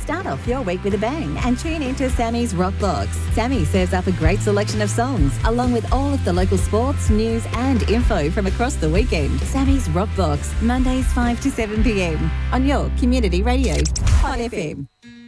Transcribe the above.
Start off your week with a bang and tune into Sammy's Rock Box. Sammy serves up a great selection of songs, along with all of the local sports, news and info from across the weekend. Sammy's Rock Box, Mondays 5 to 7 p.m. on your community radio, Hot FM.